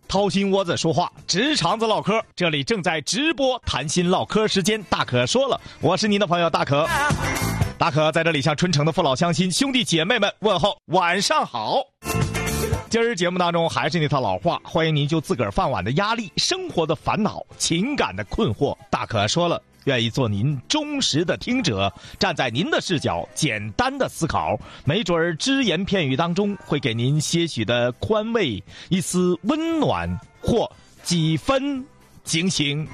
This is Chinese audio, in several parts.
掏心窝子说话，直肠子唠嗑，这里正在直播谈心唠嗑时间，大可说了，我是您的朋友大可。大可在这里向春城的父老乡亲、兄弟姐妹们问候晚上好。今儿节目当中还是那套老话，欢迎您就自个儿饭碗的压力、生活的烦恼、情感的困惑，大可说了，愿意做您忠实的听者，站在您的视角简单的思考，没准儿只言片语当中会给您些许的宽慰，一丝温暖或几分警醒。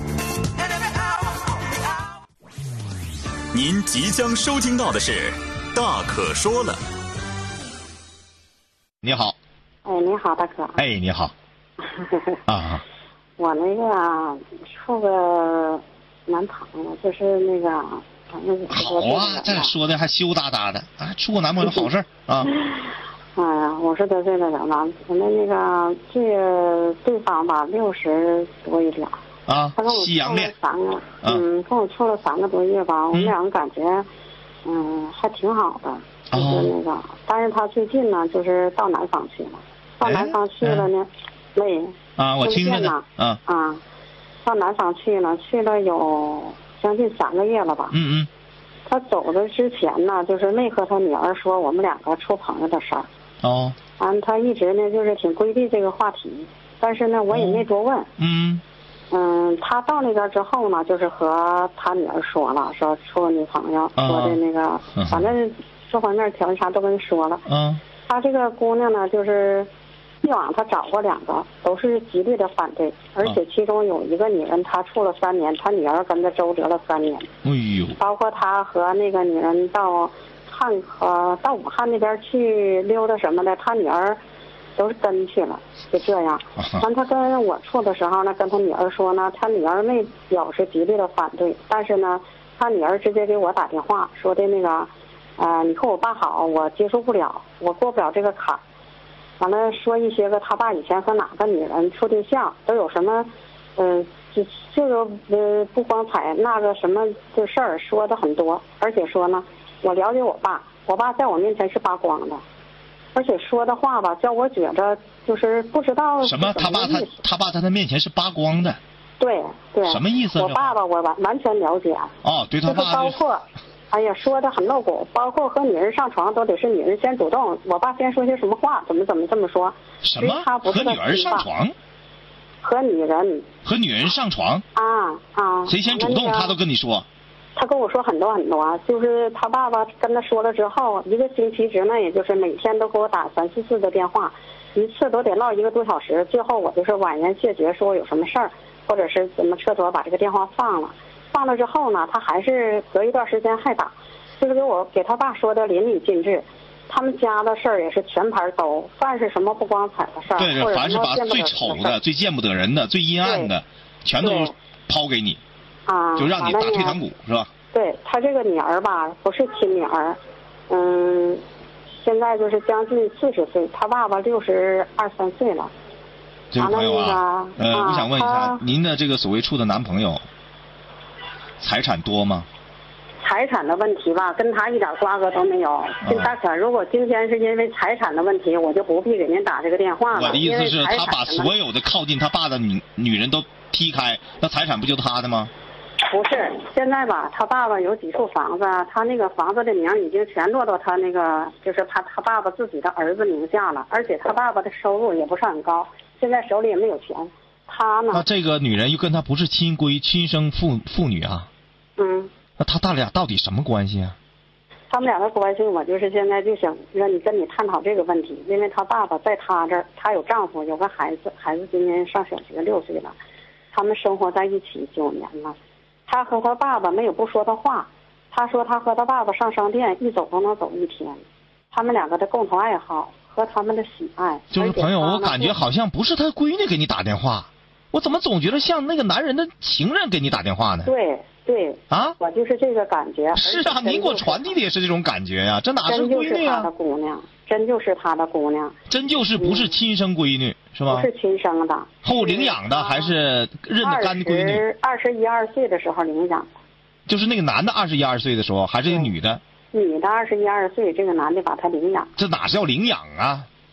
您即将收听到的是大可说了。 你好。 哎，你好，大哥。 哎，你好。啊。 我那个处个男朋友，就是那个反正好啊，这说的还羞答答的啊，处个男朋友好事啊。 哎呀，50多岁的人了，那个对方吧60多一点啊， 他跟我西洋恋跟我处了3个多月吧，我们两个感觉还挺好的，就是那个，但是他最近呢，就是到南方去了，到南方去了呢，喂啊，我听着呢， 到南方去了有将近3个月了吧。他走的之前呢，就是没和他女儿说我们两个处朋友的事儿。 哦。 他一直呢就是挺规避这个话题，但是呢我也没多问。他到那边之后呢，就是和他女儿说了，说处个女朋友，说的那个，反正各方面条件啥都跟说了。他这个姑娘呢，就是以往他找过2个，都是极力的反对，而且其中有一个女人，他处了3年，他女儿跟着周折了3年。 哎呦！包括他和那个女人到武汉那边去溜达什么的，他女儿都是跟去了，就这样。完，他跟我处的时候呢，跟他女儿说呢，他女儿没表示极力的反对，但是呢，他女儿直接给我打电话说的那个，你和我爸好，我接受不了，我过不了这个坎儿。完了，说一些个他爸以前和哪个女人处对象都有什么，这个不光彩那个什么的事儿说的很多，而且说呢，我了解我爸在我面前是扒光的。而且说的话吧，叫我觉着就是不知道什么。他爸在他面前是扒光的。 对。 什么意思？ 我爸爸我完全了解。 对他爸。 就是包括，哎呀，说的很露骨，包括和女人上床都得是女人先主动，我爸先说些什么话，怎么这么说。 什么？和女儿上床？ 和女人上床？谁先主动，他都跟你说。 他跟我说很多，就是他爸爸跟他说了之后，1个星期之内，也就是每天都给我打3、4次的电话，一次都得唠1个多小时。最后我就是婉言谢绝，说我有什么事儿，或者是怎么撤脱，把这个电话放了。放了之后呢，他还是隔一段时间还打，就是给他爸说的淋漓尽致。他们家的事儿也是全盘兜，凡是什么不光彩的事儿， 对，凡是把最丑的、最见不得人的、最阴暗的，全都抛给你。就让你打退堂鼓是吧？ 对，他这个女儿吧，不是亲女儿，现在就是将近40岁，他爸爸62、63岁了。 这位朋友啊，我想问一下，您的这个所谓处的男朋友，财产多吗？ 财产的问题吧，跟他一点瓜葛都没有。大可，如果今天是因为财产的问题，我就不必给您打这个电话了。 我的意思是，他把所有的靠近他爸的女人都踢开，那财产不就他的吗？ 不是，现在吧，他爸爸有几处房子，他那个房子的名已经全落到他那个，就是他爸爸自己的儿子名下了，而且他爸爸的收入也不是很高，现在手里也没有钱。他呢？ 那这个女人又跟他不是亲生父女啊？那他俩到底什么关系啊？ 他们俩的关系，我就是现在就想跟你探讨这个问题，因为他爸爸在他这儿，他有丈夫，有个孩子，孩子今年上小学6岁了，他们生活在一起9年了。他和他爸爸没有不说的话，他说他和他爸爸上商店一走都能走1天，他们2个的共同爱好和他们的喜爱。 就是朋友，我感觉好像不是他闺女给你打电话，我怎么总觉得像那个男人的情人给你打电话呢？ 对。我就是这个感觉。 是啊，你给我传递的也是这种感觉呀，这哪是闺女啊？ 真就是他的姑娘， 真就是不是亲生闺女是吧？ 不是亲生的， 后领养的还是认的干闺女 ？21、22岁的时候领养的。 就是那个男的21、22岁的时候，还是个女的？ 女的21、22岁，这个男的把他领养。 这哪是要领养啊？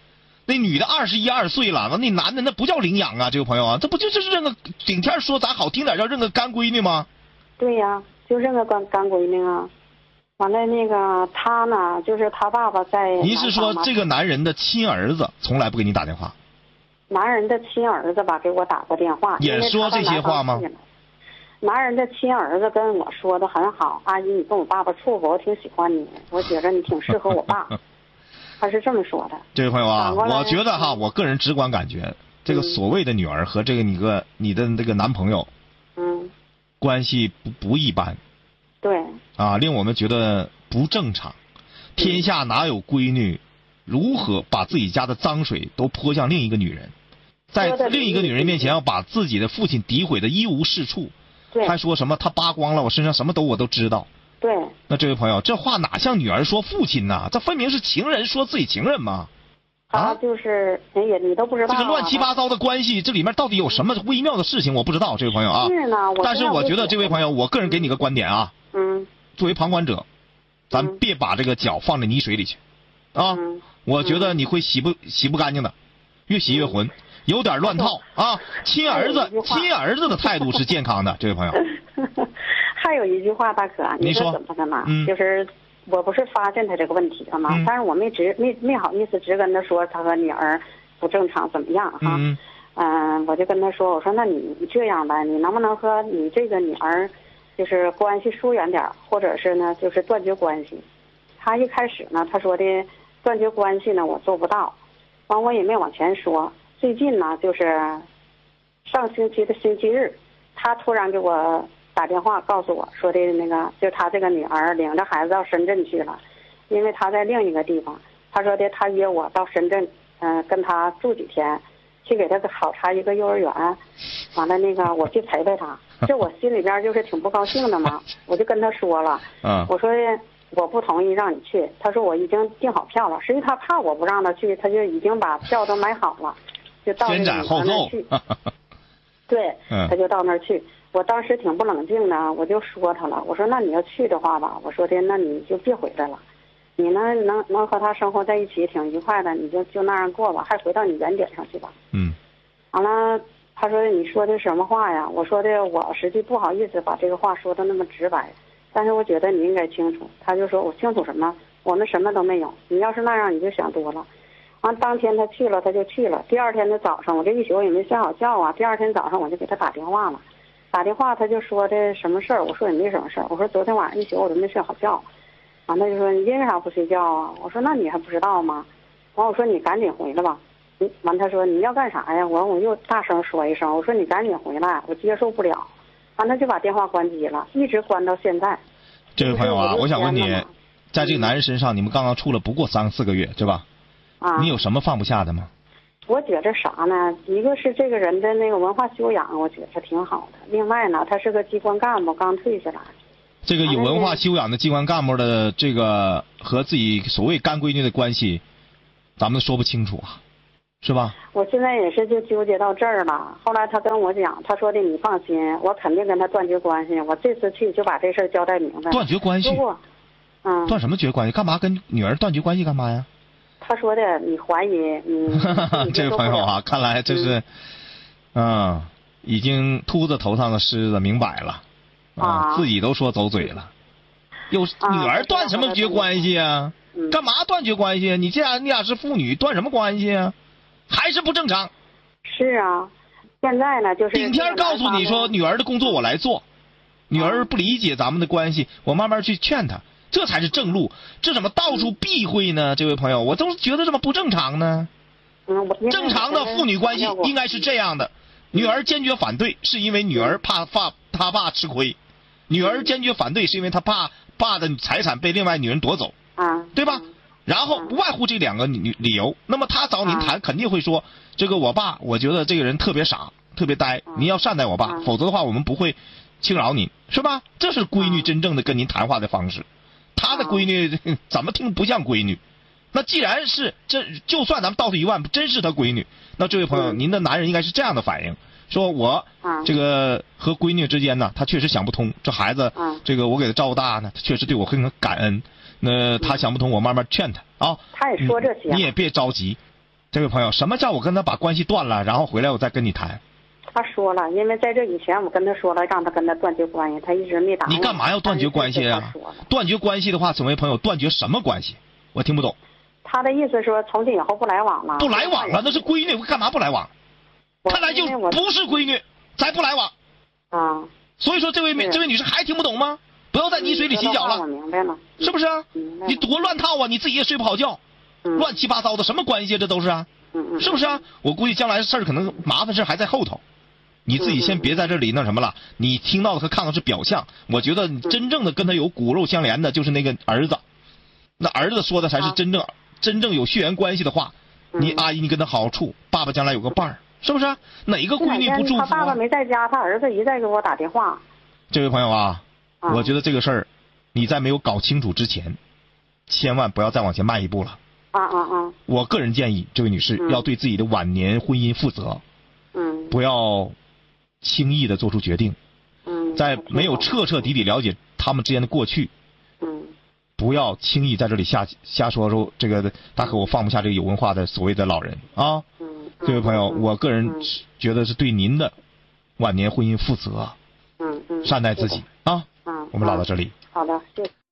那女的21、22岁了，那男的那不叫领养啊，这位朋友啊，这不就是认个顶天说咱好听点叫认个干闺女吗？ 对呀，就认个干闺女啊。完了那个他呢，就是他爸爸在。 您是说这个男人的亲儿子从来不给你打电话？ 男人的亲儿子吧，给我打过电话。 也说这些话吗？ 男人的亲儿子跟我说的很好，阿姨，你跟我爸爸处过，我挺喜欢你，我觉着你挺适合我爸。他是这么说的。这位朋友啊，我觉得哈，我个人直观感觉，这个所谓的女儿和这个你的这个男朋友，关系不一般。 对。 啊，令我们觉得不正常。天下哪有闺女如何把自己家的脏水都泼向另一个女人，在另一个女人面前要把自己的父亲诋毁的一无是处，还说什么他扒光了我身上什么我都知道。 对。 那这位朋友，这话哪像女儿说父亲呢？这分明是情人说自己情人嘛。 他就是你都不知道这个乱七八糟的关系，这里面到底有什么微妙的事情？我不知道，这位朋友啊。 是呢， 但是我觉得这位朋友，我个人给你个观点啊。作为旁观者，咱别把这个脚放在泥水里去，啊。我觉得你会洗不干净的，越洗越浑，有点乱套啊。亲儿子的态度是健康的，这位朋友。 还有一句话，大哥，你说怎么的嘛？就是我不是发现他这个问题了吗？但是我没好意思直跟他说他和女儿不正常怎么样哈。我就跟他说，我说那你这样吧，你能不能和你这个女儿就是关系疏远点，或者是呢就是断绝关系？他一开始呢他说的断绝关系呢我做不到，完我也没往前说。最近呢就是上星期的星期日，他突然给我打电话告诉我说的那个，就他这个女儿领着孩子到深圳去了，因为他在另一个地方。他说的他约我到深圳，跟他住几天，去给他考察一个幼儿园。完了那个我去陪陪他，这我心里边就是挺不高兴的嘛。我就跟他说了，我说我不同意让你去。他说我已经订好票了，实际他怕我不让他去，他就已经把票都买好了，就到那个那儿去。对，他就到那儿去。我当时挺不冷静的，我就说他了，我说那你要去的话吧，我说的那你就别回来了，你呢能和他生活在一起挺愉快的，你就那样过吧，还回到你原点上去吧。完了他说你说的什么话呀？我说的我实际不好意思把这个话说的那么直白，但是我觉得你应该清楚。他就说我清楚什么？我们什么都没有，你要是那样你就想多了。完当天他去了他就去了，第二天的早上我这一宿也没睡好觉啊，第二天早上我就给他打电话了。打电话他就说的什么事儿，我说也没什么事儿，我说昨天晚上一宿我都没睡好觉。完他就说你因为啥不睡觉啊？我说那你还不知道吗？完我说你赶紧回来吧。完他说你要干啥呀？我又大声说一声，我说你赶紧回来，我接受不了。完他就把电话关机了，一直关到现在。 这位朋友啊，我想问你，在这个男人身上你们刚刚处了不过3、4个月对吧？你有什么放不下的吗？ 我觉着啥呢？一个是这个人的那个文化修养，我觉得挺好的。另外呢，他是个机关干部，刚退下来。 这个有文化修养的机关干部的这个和自己所谓干闺女的关系，咱们说不清楚啊，是吧？我现在也是就纠结到这儿了。后来他跟我讲，他说的你放心，我肯定跟他断绝关系。我这次去就把这事交代明白。断绝关系？断什么绝关系？干嘛跟女儿断绝关系干嘛呀？他说的你怀疑你这位朋友啊，看来这是已经秃子头上的虱子明摆了自己都说走嘴了。有女儿断什么绝关系啊？干嘛断绝关系啊？你俩是父女，断什么关系啊？还是不正常。是啊，现在呢就是顶天告诉你说女儿的工作我来做，女儿不理解咱们的关系，我慢慢去劝她，这才是正路。这怎么到处避讳呢？这位朋友，我都觉得这么不正常呢。正常的父女关系应该是这样的，女儿坚决反对是因为女儿怕她爸吃亏，女儿坚决反对是因为她怕爸的财产被另外女人夺走对吧？然后不外乎这2个理由。那么他找您谈肯定会说，这个我爸我觉得这个人特别傻特别呆，您要善待我爸，否则的话我们不会轻饶您，是吧？这是闺女真正的跟您谈话的方式。他的闺女怎么听不像闺女？那既然是就算咱们倒退1万真是他闺女，那这位朋友您的男人应该是这样的反应，说我这个和闺女之间呢他确实想不通，这孩子这个我给他照顾大呢，他确实对我很感恩，那他想不通我慢慢劝他他也说这些你也别着急， 这位朋友，什么叫我跟他把关系断了，然后回来我再跟你谈？ 他说了，因为在这以前我跟他说了，让他跟他断绝关系，他一直没答应。 你干嘛要断绝关系啊？断绝关系的话，这位朋友，断绝什么关系？我听不懂。 他的意思说，从今以后不来往了。 不来往了，那是闺女，我干嘛不来往？看来就不是闺女，才不来往。 啊。 所以说，这位女士还听不懂吗？不要在泥水里洗脚了。 我明白了。 是不是啊？你多乱套啊！你自己也睡不好觉，乱七八糟的，什么关系这都是啊？是不是啊？我估计将来的事儿可能麻烦事还在后头。你自己先别在这里那什么了，你听到的和看到是表象。我觉得真正的跟他有骨肉相连的，就是那个儿子。那儿子说的才是真正有血缘关系的话。你阿姨，你跟他好好处，爸爸将来有个伴儿，是不是啊？哪个闺女不祝福啊？ 他爸爸没在家，他儿子一再给我打电话。 这位朋友啊，我觉得这个事儿，你在没有搞清楚之前，千万不要再往前迈一步了。我个人建议，这位女士要对自己的晚年婚姻负责。不要轻易的做出决定，在没有彻底了解他们之间的过去，不要轻易在这里瞎说这个大可我放不下这个有文化的所谓的老人啊。这位朋友，我个人觉得是对您的晚年婚姻负责，善待自己啊。我们唠到这里。 好的，谢谢。